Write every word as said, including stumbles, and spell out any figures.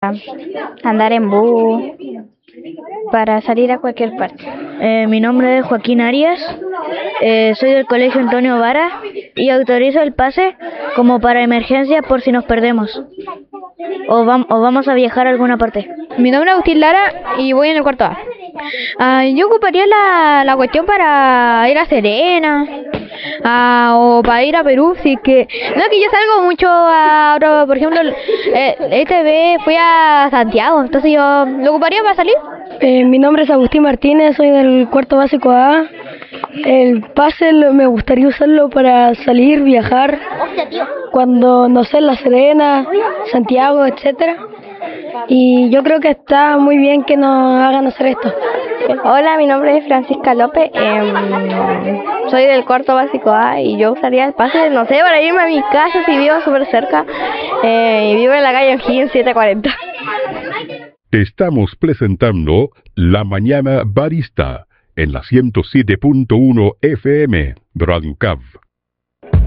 andar en bus, para salir a cualquier parte. Eh, mi nombre es Joaquín Arias, eh, soy del Colegio Antonio Vara y autorizo el pase como para emergencia por si nos perdemos o, vam o vamos a viajar a alguna parte. Mi nombre es Agustín Lara y voy en el cuarto A. Ah, yo ocuparía la, la cuestión para ir a Serena ah, o para ir a Perú. Si que no es que yo salgo mucho a, por ejemplo, eh, esta vez fui a Santiago, entonces yo lo ocuparía para salir. Eh, mi nombre es Agustín Martínez, soy del cuarto básico A. El pase lo, me gustaría usarlo para salir, viajar, cuando no sé, La Serena, Santiago, etcétera. Y yo creo que está muy bien que nos hagan hacer esto. Hola, mi nombre es Francisca López, eh, soy del cuarto básico A y yo usaría el pase, no sé, para irme a mi casa si vivo súper cerca, eh, y vivo en la calle O'Higgins setecientos cuarenta. Estamos presentando La Mañana Barista en la ciento siete punto uno F M, Radio Cav.